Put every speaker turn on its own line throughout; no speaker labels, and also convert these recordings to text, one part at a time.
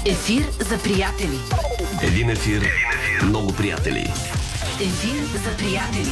Ефир за приятели.
Един ефир, много приятели.
Ефир за приятели.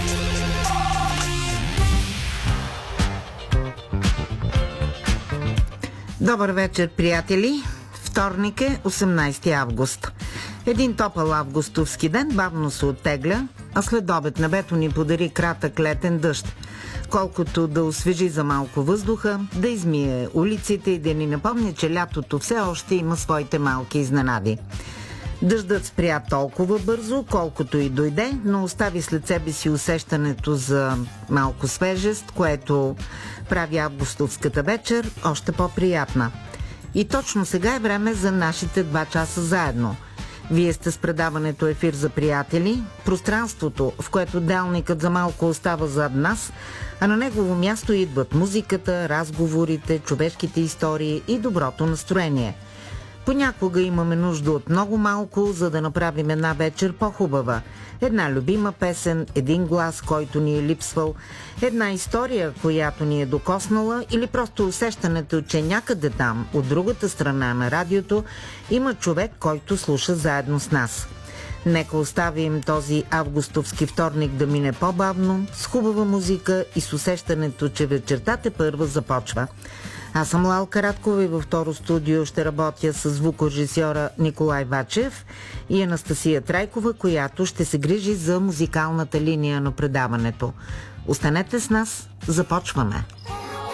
Добър вечер, приятели! Вторник е 18 август. Един топъл августовски ден бавно се оттегля, а след обед небето ни подари кратък летен дъжд, колкото да освежи за малко въздуха, да измие улиците и да ни напомня, че лятото все още има своите малки изненади. Дъждът спря толкова бързо, колкото и дойде, но остави след себе си усещането за малко свежест, което прави августовската вечер още по-приятна. И точно сега е време за нашите 2 часа заедно. Вие сте с предаването Ефир за приятели, пространството, в което делникът за малко остава зад нас, а на негово място идват музиката, разговорите, човешките истории и доброто настроение. Понякога имаме нужда от много малко, за да направим една вечер по-хубава. Една любима песен, един глас, който ни е липсвал, една история, която ни е докоснала, или просто усещането, че някъде там, от другата страна на радиото, има човек, който слуша заедно с нас. Нека оставим този августовски вторник да мине по-бавно, с хубава музика и с усещането, че вечерта тепърва започва. Аз съм Лалка Радкова и във второ студио ще работя с звукорежисьора Николай Вачев и Анастасия Трайкова, която ще се грижи за музикалната линия на предаването. Останете с нас, започваме!